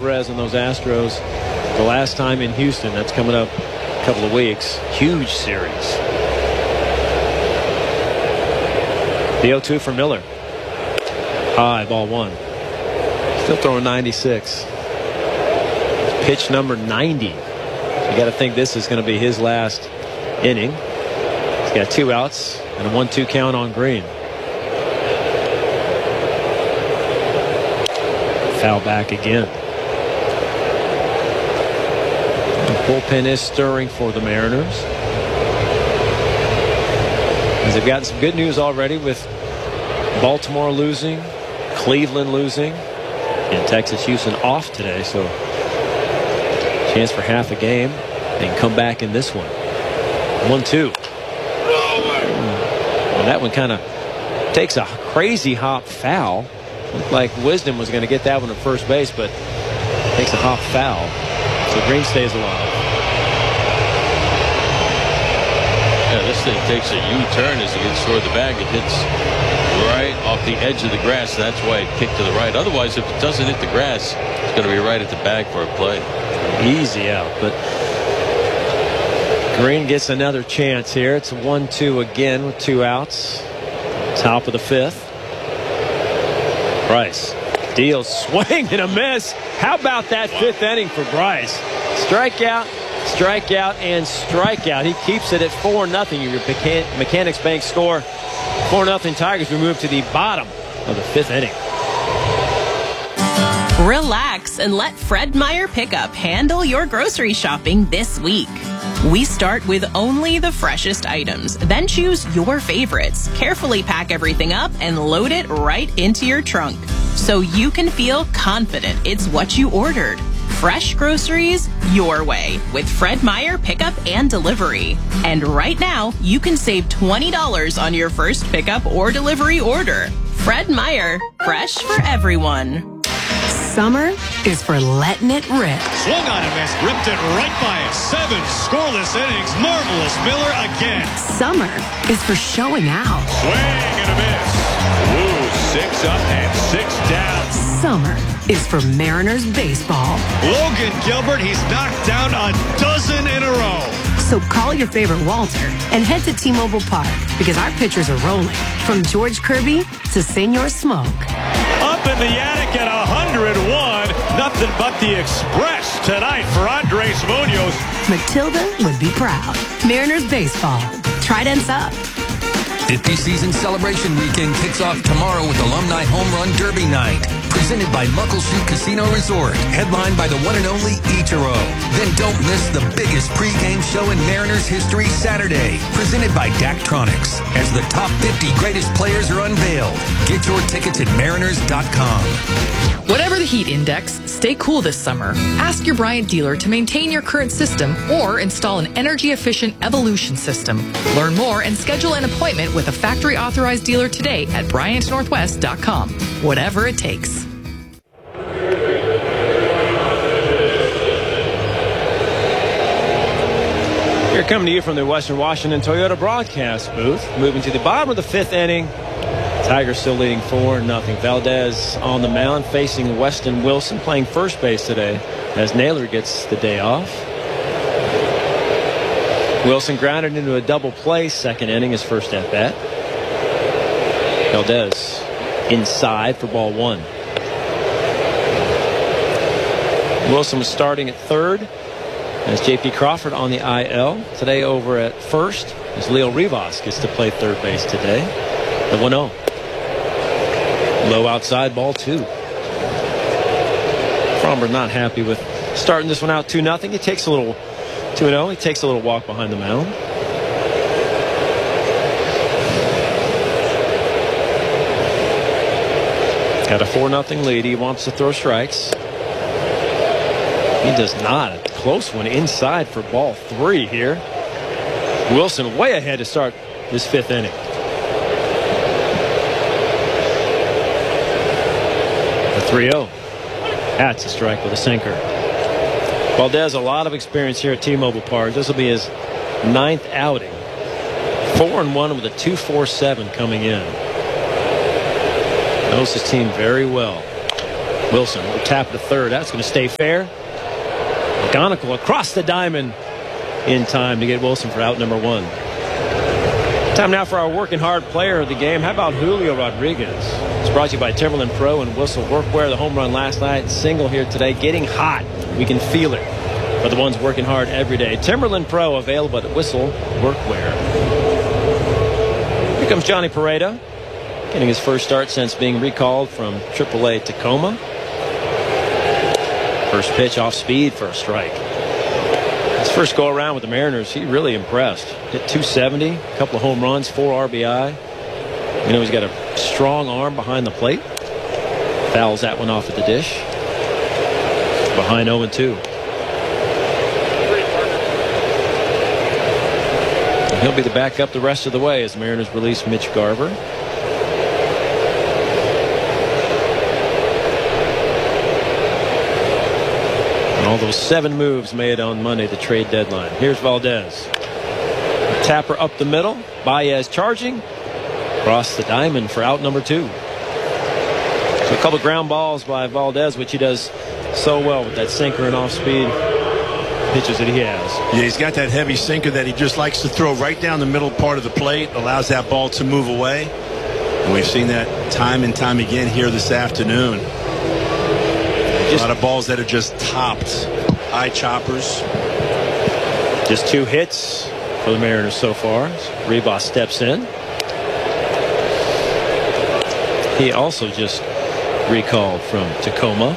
Alvarez and those Astros the last time in Houston. That's coming up a couple of weeks. Huge series. The 0-2 for Miller. High, ball one. Still throwing 96. Pitch number 90. You got to think this is going to be his last inning. He's got 2 outs and a 1-2 count on Green. Foul back again. The bullpen is stirring for the Mariners, as they've gotten some good news already with Baltimore losing, Cleveland losing, and Texas Houston off today. So chance for half a game. They can come back in this one. 1-2. And that one kind of takes a crazy hop foul. Looked like Wisdom was going to get that one at first base, but takes a hop foul. So Green stays alive. Yeah, this thing takes a U-turn as it gets toward the bag. It hits right off the edge of the grass. That's why it kicked to the right. Otherwise, if it doesn't hit the grass, it's going to be right at the bag for a play. Easy out, but Green gets another chance here. It's a 1-2 again with 2 outs. Top of the 5th. Bryce deals, swing and a miss. How about that 5th inning for Bryce? Strikeout, strikeout, and strikeout. He keeps it at 4-0. Your Mechanics Bank score 4-0 Tigers. We move to the bottom of the 5th inning. Relax and let Fred Meyer Pickup handle your grocery shopping this week. We start with only the freshest items, then choose your favorites. Carefully pack everything up and load it right into your trunk, so you can feel confident it's what you ordered. Fresh groceries your way with Fred Meyer Pickup and Delivery. And right now, you can save $20 on your first pickup or delivery order. Fred Meyer, fresh for everyone. Summer is for letting it rip. Swung on a miss, ripped it right by it. 7 scoreless innings. Marvelous Miller again. Summer is for showing out. Swing and a miss. Woo, 6 up and 6 down. Summer is for Mariners baseball. Logan Gilbert, he's knocked down a dozen in a row. So call your favorite Walter and head to T-Mobile Park, because our pitchers are rolling. From George Kirby to Senor Smoke. Up in the attic at 101. Nothing but the Express tonight for Andres Munoz. Matilda would be proud. Mariners baseball. Tridents up. 50 season celebration weekend kicks off tomorrow with Alumni Home Run Derby Night. Presented by Muckleshoot Casino Resort. Headlined by the one and only Ichiro. Then don't miss the biggest pregame show in Mariners history Saturday. Presented by Daktronics. As the top 50 greatest players are unveiled. Get your tickets at mariners.com. Whatever the heat index, stay cool this summer. Ask your Bryant dealer to maintain your current system or install an energy-efficient Evolution system. Learn more and schedule an appointment with a factory-authorized dealer today at BryantNorthwest.com. Whatever it takes. Here coming to you from the Western Washington Toyota broadcast booth. Moving to the bottom of the 5th inning. Tigers still leading 4-0. Valdez on the mound facing Weston Wilson, playing first base today as Naylor gets the day off. Wilson grounded into a double play, 2nd inning, his first at bat. Valdez inside for ball 1. Wilson was starting at 3rd as J.P. Crawford on the IL. Today over at 1st as Leo Rivas gets to play 3rd base today. The 1-0. Low outside, ball 2. Fromber not happy with starting this one out 2-0. He takes a little 2-0. He takes a little walk behind the mound. Got a 4-0 lead. He wants to throw strikes. He does not. A close one inside for ball 3 here. Wilson way ahead to start this 5th inning. The 3-0. That's a strike with a sinker. Valdez, a lot of experience here at T-Mobile Park. This will be his 9th outing. 4-1 with a 2.47 coming in. Knows his team very well. Wilson will tap to third. That's going to stay fair. McGonigal across the diamond in time to get Wilson for out number 1. Time now for our working hard player of the game. How about Julio Rodriguez? It's brought to you by Timberland Pro and Whistle Workwear. The home run last night, single here today, getting hot. We can feel it for the ones working hard every day. Timberland Pro available at Whistle Workwear. Here comes Johnny Pereda, getting his first start since being recalled from AAA Tacoma. First pitch off speed for a strike. His first go around with the Mariners, he really impressed. Hit 270, a couple of home runs, 4 RBI. You know, he's got a strong arm behind the plate. Fouls that one off at the dish. Behind 0-2. And he'll be the backup the rest of the way as the Mariners release Mitch Garver. All those 7 moves made on Monday, the trade deadline. Here's Valdez. Tapper up the middle. Baez charging. Across the diamond for out number 2. So a couple ground balls by Valdez, which he does so well with that sinker and off-speed pitches that he has. Yeah, he's got that heavy sinker that he just likes to throw right down the middle part of the plate. Allows that ball to move away. And we've seen that time and time again here this afternoon. A lot of balls that are just topped. High choppers. Just 2 hits for the Mariners so far. Ribas steps in. He also just recalled from Tacoma.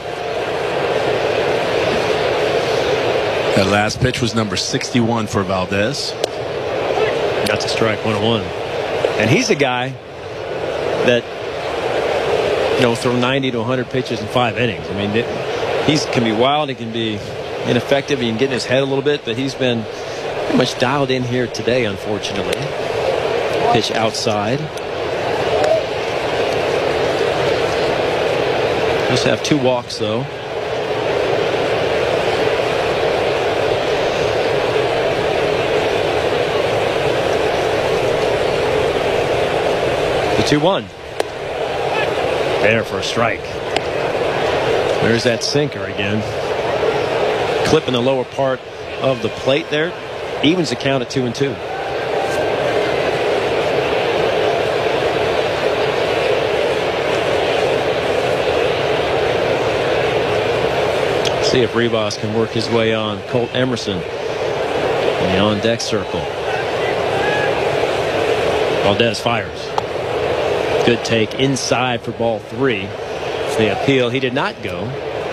That last pitch was number 61 for Valdez. That's a strike, 1-1. And he's a guy that, you know, throw 90 to 100 pitches in 5 innings. I mean, he can be wild. He can be ineffective. He can get in his head a little bit, but he's been pretty much dialed in here today, unfortunately. Pitch outside. Just have 2 walks, though. The 2-1. There for a strike. There's that sinker again. Clipping the lower part of the plate there. Evens the count at 2-2. See if Ribas can work his way on Colt Emerson in the on-deck circle. Valdez fires. Good take inside for ball 3. The appeal, he did not go.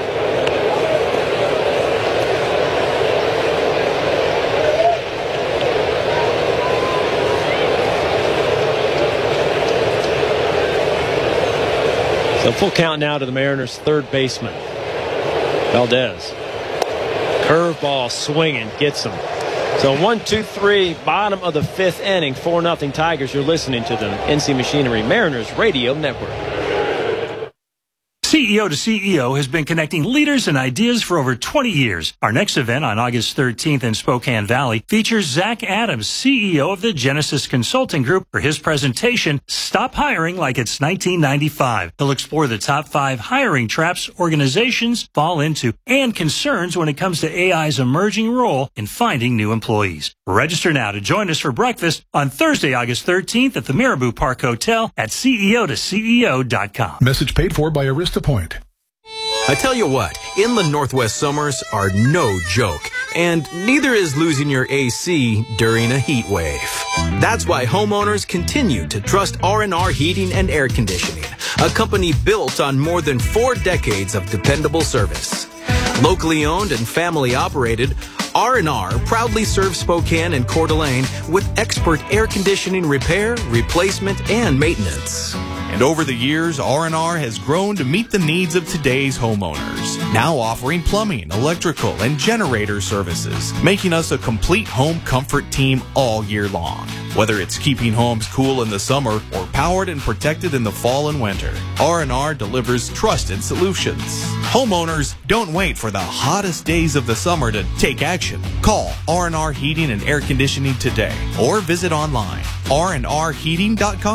So full count now to the Mariners' third baseman, Valdez. Curveball swinging, gets him. So 1-2-3, bottom of the 5th inning, 4-0 Tigers. You're listening to the NC Machinery Mariners Radio Network. CEO to CEO has been connecting leaders and ideas for over 20 years. Our next event on August 13th in Spokane Valley features Zach Adams, CEO of the Genesis Consulting Group, for his presentation, Stop Hiring Like It's 1995. He'll explore the top 5 hiring traps organizations fall into and concerns when it comes to AI's emerging role in finding new employees. Register now to join us for breakfast on Thursday, August 13th at the Marabou Park Hotel at CEO2CEO.com. Message paid for by Arista Point. I tell you what, inland Northwest summers are no joke, and neither is losing your AC during a heat wave. That's why homeowners continue to trust R&R Heating and Air Conditioning, a company built on more than 4 decades of dependable service. Locally owned and family operated, R&R proudly serves Spokane and Coeur d'Alene with expert air conditioning repair, replacement, and maintenance. And over the years, R&R has grown to meet the needs of today's homeowners, now offering plumbing, electrical, and generator services, making us a complete home comfort team all year long. Whether it's keeping homes cool in the summer or powered and protected in the fall and winter, R&R delivers trusted solutions. Homeowners, don't wait for the hottest days of the summer to take action. Call R&R Heating and Air Conditioning today or visit online, rnrheating.com.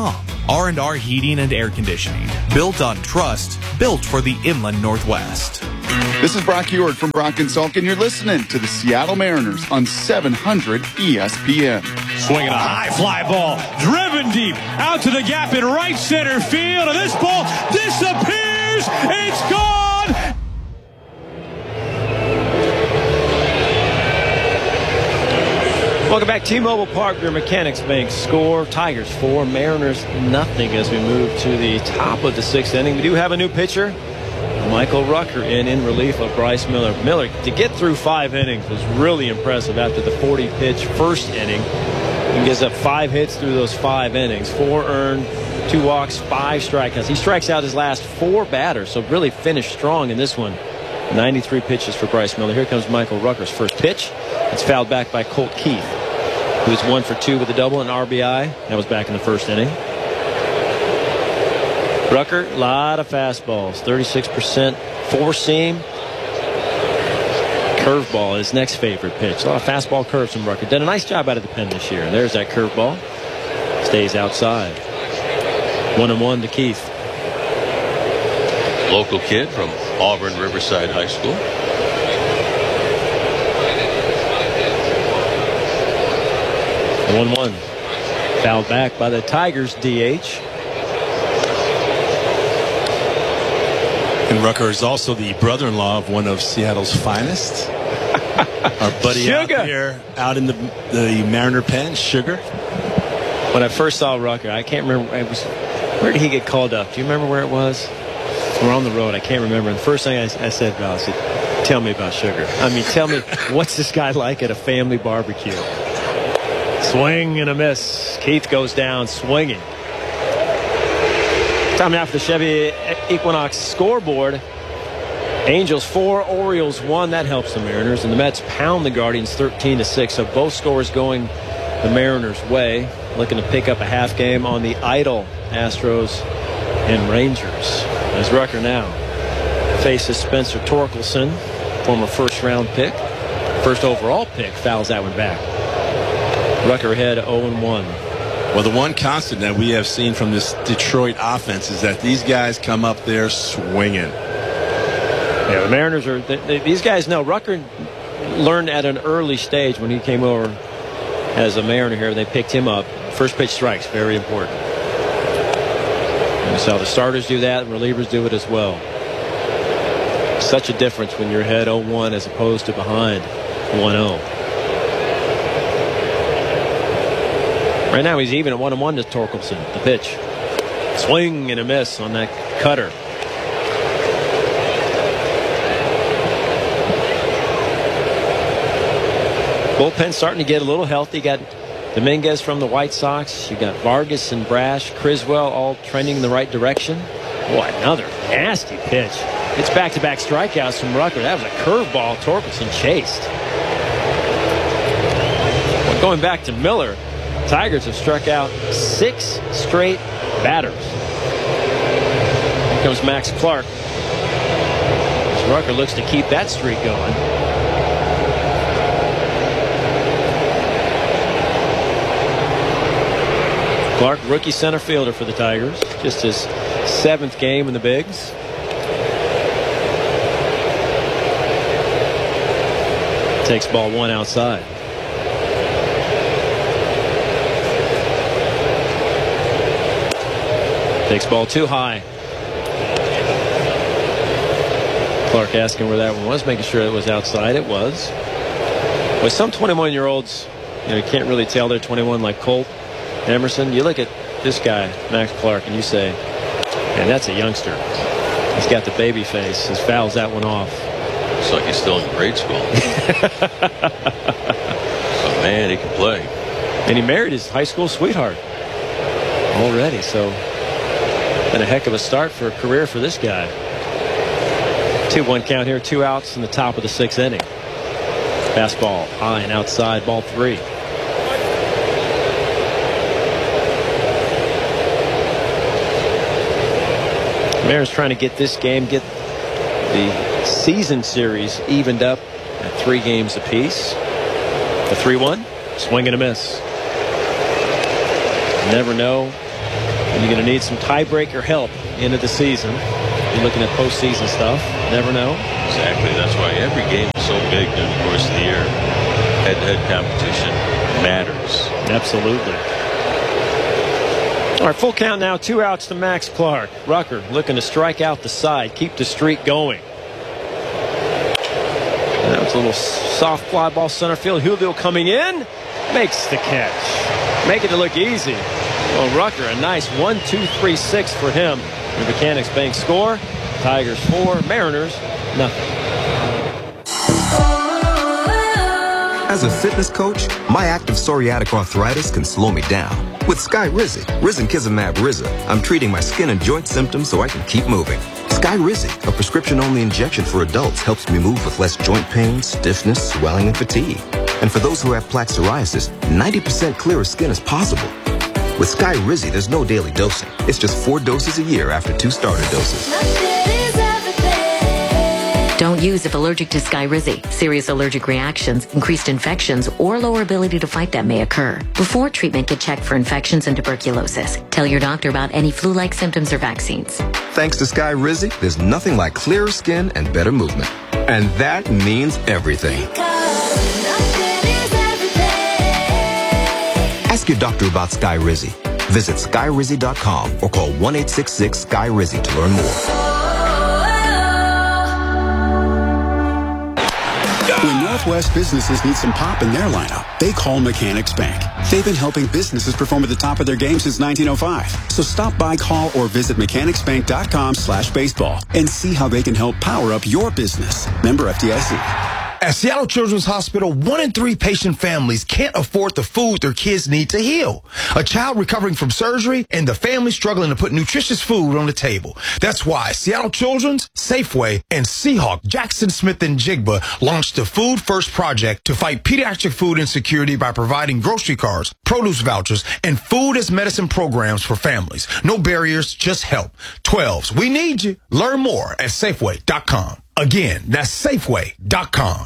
R&R Heating and Air Conditioning. Built on trust, built for the Inland Northwest. This is Brock Heward from Brock & Salk, and you're listening to the Seattle Mariners on 700 ESPN. Swinging a high fly ball, driven deep, out to the gap in right center field, and this ball disappears. It's gone. Welcome back, T-Mobile Park, your Mechanics Bank score. Tigers 4, Mariners nothing as we move to the top of the 6th inning. We do have a new pitcher, Michael Rucker, in relief of Bryce Miller. Miller, to get through 5 innings was really impressive after the 40-pitch first inning. He gives up 5 hits through those 5 innings, 4 earned, 2 walks, 5 strikeouts. He strikes out his last 4 batters, so really finished strong in this one. 93 pitches for Bryce Miller. Here comes Michael Rucker's first pitch. It's fouled back by Colt Keith, who was 1 for 2 with a double and RBI. That was back in the first inning. Rucker, a lot of fastballs, 36% four-seam. Curveball, his next favorite pitch. A lot of fastball curves from Rucker. Done a nice job out of the pen this year. There's that curveball. Stays outside. 1-1 to Keith. Local kid from Auburn Riverside High School. One. Fouled back by the Tigers DH. And Rucker is also the brother-in-law of one of Seattle's finest. Our buddy Sugar. out here, out in the Mariner pen, Sugar. When I first saw Rucker, I can't remember. Where did he get called up? Do you remember where it was? We're on the road. I can't remember. And the first thing I said, I said, tell me about Sugar. I mean, tell me, what's this guy like at a family barbecue? Swing and a miss. Keith goes down swinging. Time now for the Chevy Equinox scoreboard. Angels 4, Orioles 1. That helps the Mariners. And the Mets pound the Guardians 13-6. So both scores going the Mariners' way. Looking to pick up a half game on the idle Astros and Rangers. As Rucker now faces Spencer Torkelson, former first-round pick. First overall pick, fouls that one back. Rucker ahead 0-1. Well, the one constant that we have seen from this Detroit offense is that these guys come up there swinging. Yeah, the Mariners are. These guys know. Rucker learned at an early stage when he came over as a Mariner here. They picked him up. First pitch strikes, very important. And so the starters do that, and relievers do it as well. Such a difference when you're ahead 0-1 as opposed to behind 1-0. Right now he's even at 1-1 to Torkelson. The pitch. Swing and a miss on that cutter. Bullpen starting to get a little healthy. You got Dominguez from the White Sox. You got Vargas and Brash, Criswell all trending in the right direction. Boy, another nasty pitch. It's back-to-back strikeouts from Rucker. That was a curveball Torkelson chased. Well, going back to Miller, Tigers have struck out 6 straight batters. Here comes Max Clark. As Rucker looks to keep that streak going. Clark, rookie center fielder for the Tigers. Just his 7th game in the bigs. Takes ball 1 outside. Takes ball 2 high. Clark asking where that one was, making sure it was outside. It was. With some 21-year-olds, you can't really tell they're 21 like Colt Emerson. You look at this guy, Max Clark, and you say, man, that's a youngster. He's got the baby face. He fouls that one off. Looks like he's still in grade school. But man, he can play. And he married his high school sweetheart already, so been a heck of a start for a career for this guy. 2-1 count here, 2 outs in the top of the 6th inning. Fastball high and outside, ball 3. Mariners trying to get this game, get the season series evened up at 3 games apiece. The 3-1, swing and a miss. Never know You're going to need some tiebreaker help into the season. You're looking at postseason stuff. Never know. Exactly. That's why every game is so big during the course of the year. Head-to-head competition matters. Absolutely. All right, full count now. 2 outs to Max Clark. Rucker looking to strike out the side, keep the streak going. That was a little soft fly ball center field. Julio coming in, makes the catch. Make it look easy. Well, Rucker, a nice 1-2-3-6 for him. The Mechanics Bank score. Tigers 4, Mariners nothing. As a fitness coach, my active psoriatic arthritis can slow me down. With Skyrizi, Risankizumab Riza, I'm treating my skin and joint symptoms so I can keep moving. Skyrizi, a prescription-only injection for adults, helps me move with less joint pain, stiffness, swelling, and fatigue. And for those who have plaque psoriasis, 90% clearer skin is possible. With Skyrizi, there's no daily dosing. It's just 4 doses a year after 2 starter doses. Don't use if allergic to Skyrizi. Serious allergic reactions, increased infections, or lower ability to fight them may occur. Before treatment, get checked for infections and tuberculosis. Tell your doctor about any flu-like symptoms or vaccines. Thanks to Skyrizi, there's nothing like clearer skin and better movement. And that means everything. Ask your doctor about Skyrizi. Visit Skyrizi.com or call 1-866-SKY-RIZI to learn more. When Northwest businesses need some pop in their lineup, they call Mechanics Bank. They've been helping businesses perform at the top of their game since 1905. So stop by, call, or visit mechanicsbank.com/baseball and see how they can help power up your business. Member FDIC. At Seattle Children's Hospital, 1 in 3 patient families can't afford the food their kids need to heal. A child recovering from surgery and the family struggling to put nutritious food on the table. That's why Seattle Children's, Safeway, and Seahawk, Jackson Smith and Jigba launched the Food First Project to fight pediatric food insecurity by providing grocery cards, produce vouchers, and food as medicine programs for families. No barriers, just help. 12s, we need you. Learn more at Safeway.com. Again, that's Safeway.com.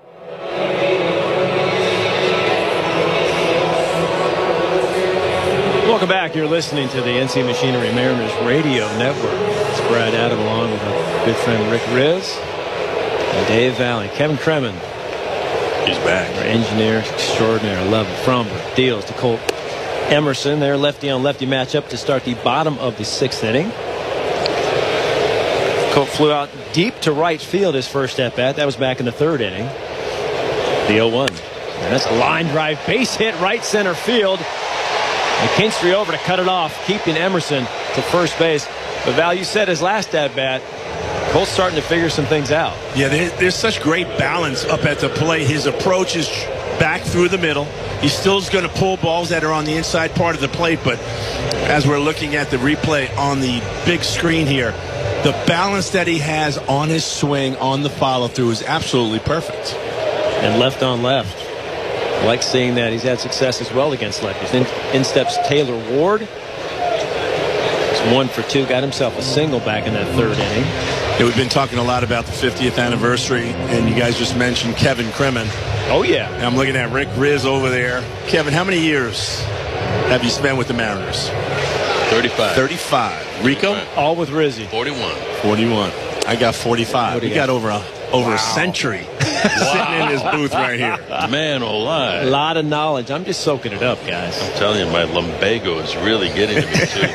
Welcome back. You're listening to the NC Machinery Mariners Radio Network. It's Brad Adam along with our good friend Rick Riz and Dave Valley. Kevin Kremen. He's back. Our engineer extraordinaire. Love it. Fromber deals to Colt Emerson. Their lefty on lefty matchup to start the bottom of the 6th inning. Colt flew out deep to right field his first at bat. That was back in the 3rd inning. The 0-1. And that's a line drive base hit right center field. And Kinstry over to cut it off, keeping Emerson to first base. But Val, you said his last at bat, Colt's starting to figure some things out. Yeah, there's such great balance up at the plate. His approach is back through the middle. He still is going to pull balls that are on the inside part of the plate. But as we're looking at the replay on the big screen here, the balance that he has on his swing, on the follow-through is absolutely perfect. And left on left. I like seeing that. He's had success as well against lefties. In steps Taylor Ward. He's 1 for 2. Got himself a single back in that 3rd inning. Yeah, we've been talking a lot about the 50th anniversary, and you guys just mentioned Kevin Kremen. Oh, yeah. And I'm looking at Rick Riz over there. Kevin, how many years have you spent with the Mariners? 35. 35. Rico? All with Rizzy. 41. 41. I got 45. We got over a century sitting in this booth right here. Man alive. A lot of knowledge. I'm just soaking it up, guys. I'm telling you, my lumbago is really getting to me, too.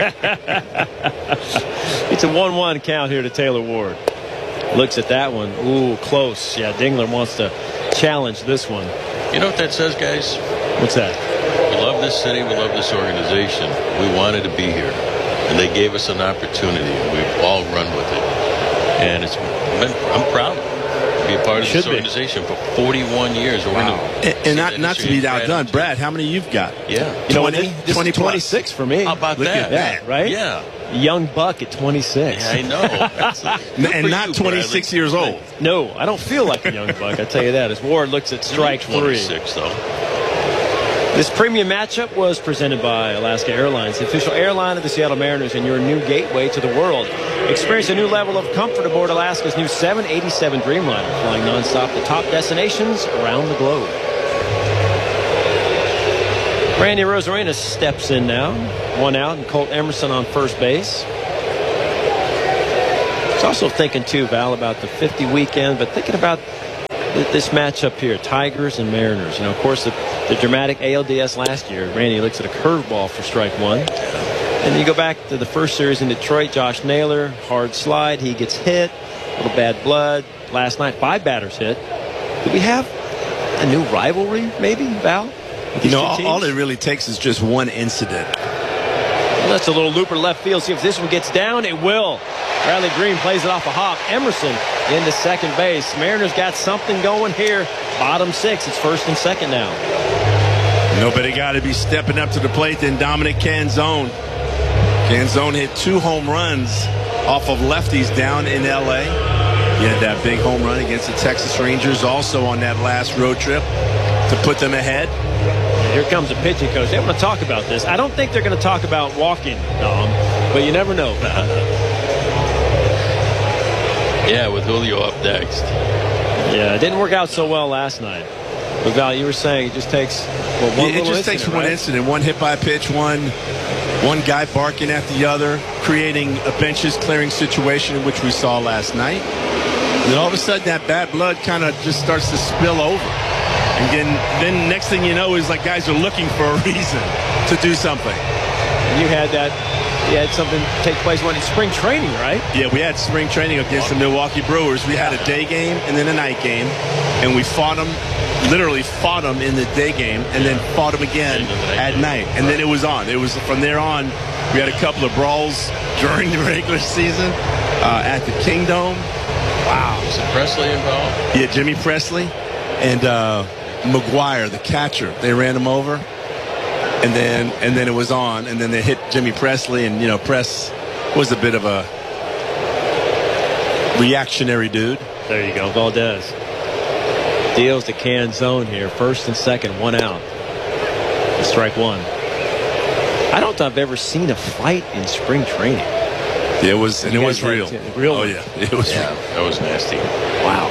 It's a 1-1 count here to Taylor Ward. Looks at that one. Ooh, close. Yeah, Dingler wants to challenge this one. You know what that says, guys? What's that? We love this city. We love this organization. We wanted to be here. And they gave us an opportunity. We've all run with it. And I'm proud to be a part of this organization for 41 years. Wow. And not to be outdone, Brad, how many you've got? Yeah. 20, 20 26 for me. How about Look that? at that, right? Yeah. Young buck at 26. Yeah, I know. And not 26 years old. No, I don't feel like a young buck, I tell you that. As Ward looks at strike 3. 26, though. This premium matchup was presented by Alaska Airlines, the official airline of the Seattle Mariners and your new gateway to the world. Experience a new level of comfort aboard Alaska's new 787 Dreamliner, flying nonstop to top destinations around the globe. Randy Arozarena steps in now. 1 out, and Colt Emerson on first base. I was also thinking, too, Val, about the 50 weekend, but thinking about this matchup here, Tigers and Mariners. Of course, the dramatic ALDS last year. Randy looks at a curveball for strike one. And you go back to the first series in Detroit, Josh Naylor, hard slide. He gets hit, a little bad blood. Last night, 5 batters hit. Do we have a new rivalry, maybe, Val? All it really takes is just one incident. Well, that's a little looper left field. See if this one gets down. It will. Bradley Green plays it off a hop. Emerson into second base. Mariners got something going here. Bottom 6. It's first and second now. Nobody got to be stepping up to the plate than Dominic Canzone. Canzone hit 2 home runs off of lefties down in L.A. He had that big home run against the Texas Rangers also on that last road trip to put them ahead. Here comes a pitching coach. They want to talk about this. I don't think they're going to talk about walking, Dom, but you never know. Yeah, with Julio up next. Yeah, it didn't work out so well last night. But Val, you were saying it just takes one It just takes one incident, one hit by pitch, one guy barking at the other, creating a benches clearing situation, which we saw last night. And then all of a sudden that bad blood kind of just starts to spill over. And then next thing you know is like guys are looking for a reason to do something. And you had something take place in spring training, right? Yeah, we had spring training against the Milwaukee Brewers. We had a day game and then a night game, and we literally fought them in the day game and then fought them again at night. And then it was on. It was from there on. We had a couple of brawls during the regular season at the Kingdome. Wow. Was Presley involved? Yeah, Jimmy Presley and McGuire, the catcher. They ran him over, and then it was on, and then they hit Jimmy Presley, and Press was a bit of a reactionary dude. There you go, Valdez deals to Canzone here, first and second, 1 out. Strike one. I don't think I've ever seen a fight in spring training. It was real. Real. Oh yeah, it was real. That was nasty. Wow.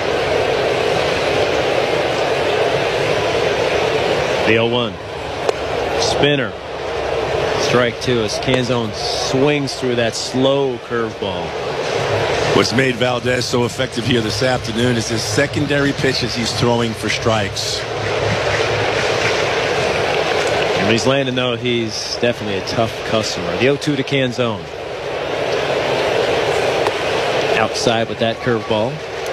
The 0-1. Spinner. Strike 2 as Canzone swings through that slow curveball. What's made Valdez so effective here this afternoon is his secondary pitches he's throwing for strikes. And he's landing, though, he's definitely a tough customer. The 0-2 to Canzone. Outside with that curveball.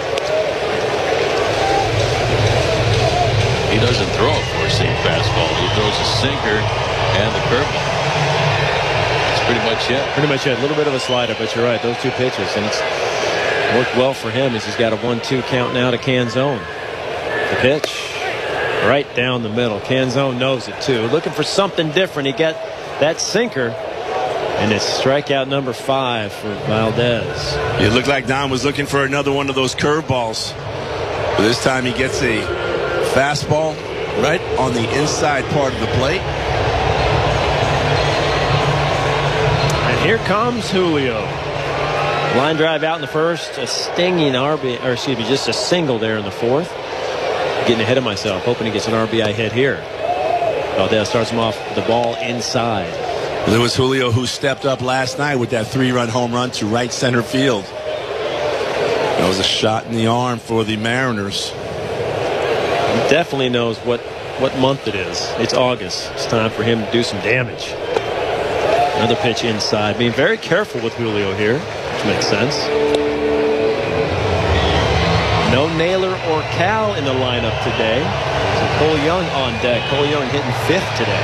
He doesn't throw a four-seam fastball. He throws a sinker and the curveball. That's pretty much it. Pretty much it. A little bit of a slider, but you're right. Those 2 pitches, and it's worked well for him as he's got a 1-2 count now to Canzone. The pitch right down the middle. Canzone knows it, too. Looking for something different. He got that sinker. And it's strikeout number 5 for Valdez. It looked like Don was looking for another one of those curveballs. But this time he gets a fastball right on the inside part of the plate. And here comes Julio. Line drive out in the first. A stinging just a single there in the fourth. Getting ahead of myself. Hoping he gets an RBI hit here. Valdez starts him off with the ball inside. It was Julio who stepped up last night with that 3-run home run to right center field. That was a shot in the arm for the Mariners. He definitely knows what month it is. It's August. It's time for him to do some damage. Another pitch inside. Being very careful with Julio here, which makes sense. No Naylor or Cal in the lineup today. So Cole Young on deck. Cole Young hitting 5th today.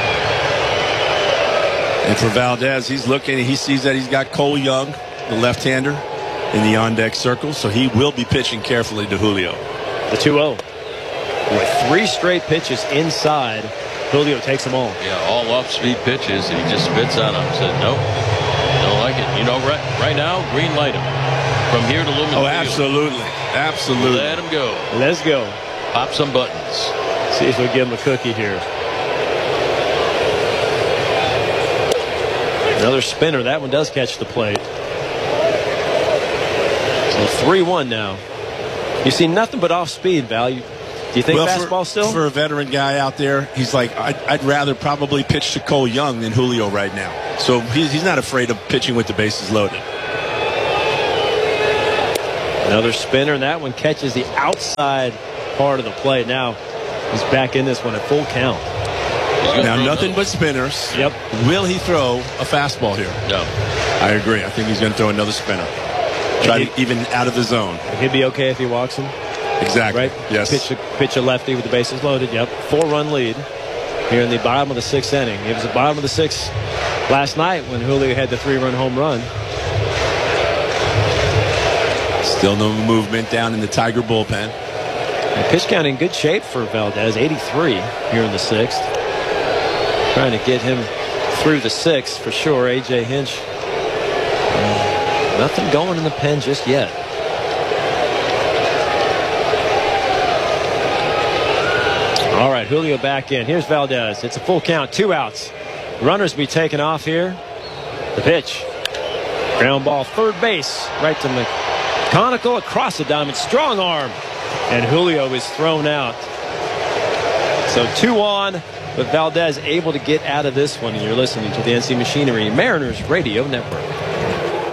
And for Valdez, he's looking, he sees that he's got Cole Young, the left-hander, in the on-deck circle, so he will be pitching carefully to Julio. The 2-0. With 3 straight pitches inside, Julio takes them all. Yeah, all off-speed pitches, and he just spits on them. Said, nope, don't like it. Right now, green light him. From here to Lumen Field. Oh, absolutely. Absolutely. Let him go. Let's go. Pop some buttons. See if we give him a cookie here. Another spinner. That one does catch the plate. So 3-1 now. You see nothing but off speed, Val. Do you think fastball still? For a veteran guy out there, he's like, I'd rather probably pitch to Cole Young than Julio right now. So he's not afraid of pitching with the bases loaded. Another spinner, and that one catches the outside part of the plate. Now he's back in this one at full count. Now nothing but spinners. Yep. Will he throw a fastball here? No. I agree. I think he's going to throw another spinner. Try to even out of the zone. He'd be okay if he walks him. Exactly. Right? Yes. Pitch a lefty with the bases loaded. Yep. 4-run lead here in the bottom of the 6th inning. It was the bottom of the 6th last night when Julio had the 3-run home run. Still no movement down in the Tiger bullpen. And pitch count in good shape for Valdez. 83 here in the 6th. Trying to get him through the 6th for sure. A.J. Hinch. Nothing going in the pen just yet. All right, Julio back in. Here's Valdez. It's a full count, 2 outs. Runners be taken off here. The pitch. Ground ball, third base. Right to McConicle across the diamond. Strong arm. And Julio is thrown out. So 2 on, but Valdez able to get out of this one. And you're listening to the NC Machinery Mariners Radio Network.